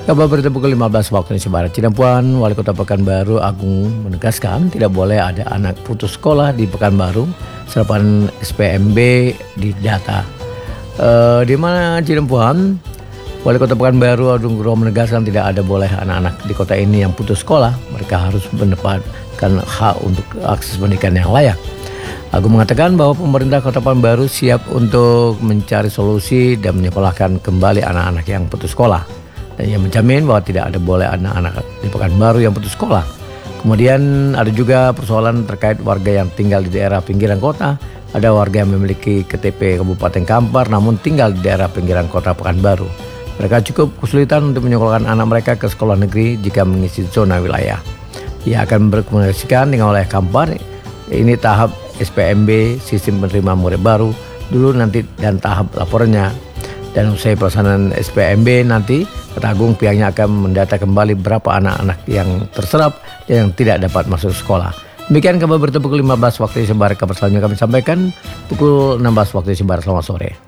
Kabar berita pukul 15 waktu Indonesia Barat. Cilempuan, Wali Kota Pekanbaru Agung menegaskan tidak boleh ada anak putus sekolah di Pekanbaru serapan SPMB di data. Di mana Cilempuan, Wali Kota Pekanbaru Agung menegaskan tidak ada boleh anak-anak di kota ini yang putus sekolah. Mereka harus mendapatkan hak untuk akses pendidikan yang layak. Agung mengatakan bahwa pemerintah Kota Pekanbaru siap untuk mencari solusi dan menyekolahkan kembali anak-anak yang putus sekolah. Dan ia menjamin bahwa tidak ada boleh anak-anak di Pekanbaru yang putus sekolah. Kemudian ada juga persoalan terkait warga yang tinggal di daerah pinggiran kota. Ada warga yang memiliki KTP Kabupaten Kampar namun tinggal di daerah pinggiran kota Pekanbaru. Mereka cukup kesulitan untuk menyekolahkan anak mereka ke sekolah negeri jika mengisi zona wilayah. Ia akan berkomunikasikan dengan wilayah Kampar. Ini tahap SPMB, sistem penerima murid baru dulu nanti dan tahap laporannya. Dan usai pelaksanaan SPMB nanti, Kota Agung pihaknya akan mendata kembali berapa anak-anak yang terserap dan yang tidak dapat masuk sekolah. Demikian kabar berita pukul 15 waktu Indonesia Barat. Kabar selanjutnya kami sampaikan pukul 16 waktu Indonesia Barat. Selamat sore.